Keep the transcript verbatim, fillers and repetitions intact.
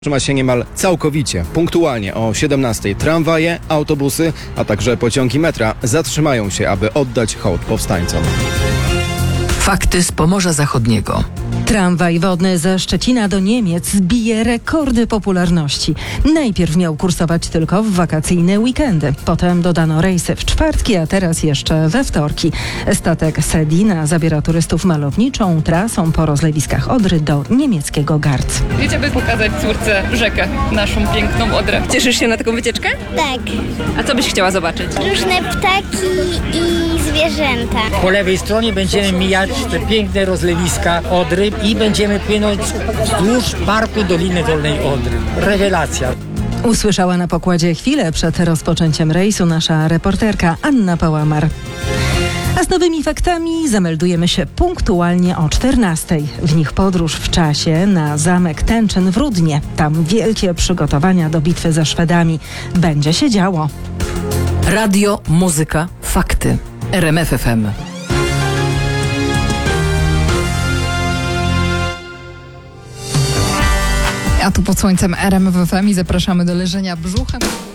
Trzyma się niemal całkowicie. Punktualnie o siedemnastej tramwaje, autobusy, a także pociągi metra zatrzymają się, aby oddać hołd powstańcom. Fakty z Pomorza Zachodniego. Tramwaj wodny ze Szczecina do Niemiec bije rekordy popularności. Najpierw miał kursować tylko w wakacyjne weekendy. Potem dodano rejsy w czwartki, a teraz jeszcze we wtorki. Statek Sedina zabiera turystów malowniczą trasą po rozlewiskach Odry do niemieckiego Garz. Jedziemy pokazać córce rzekę, naszą piękną Odrę. Cieszysz się na taką wycieczkę? Tak. A co byś chciała zobaczyć? Różne ptaki i zwierzęta. Po lewej stronie będziemy mijać te piękne rozlewiska Odry i będziemy płynąć wzdłuż parku Doliny Dolnej Odry. Rewelacja. Usłyszała na pokładzie chwilę przed rozpoczęciem rejsu nasza reporterka Anna Pałamar. A z nowymi faktami zameldujemy się punktualnie o czternastej. W nich podróż w czasie na zamek Tęczyn w Rudnie. Tam wielkie przygotowania do bitwy ze Szwedami. Będzie się działo. Radio, muzyka, fakty. R M F F M. A tu pod słońcem R M F F M i zapraszamy do leżenia brzuchem.